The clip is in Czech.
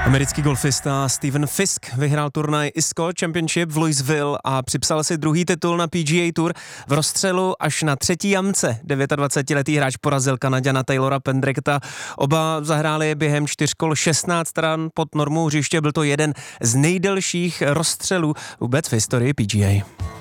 Americký golfista Stephen Fisk vyhrál turnaj ISCO Championship v Louisville a připsal si druhý titul na PGA Tour. V rozstřelu až na třetí jamce 29letý hráč porazil Kanaďana Taylora Pendrecta. Oba zahráli během 4 kol 16 ran pod normou hřiště. Byl to jeden z nejdelších rozstřelů vůbec v historii PGA.